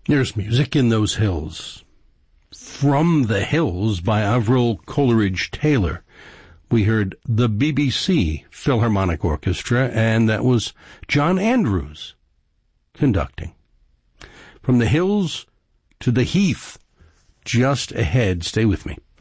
There's music in those hills. From the Hills by Avril Coleridge-Taylor. We heard the BBC Philharmonic Orchestra, and that was John Andrews conducting. From the hills to the heath, just ahead. Stay with me.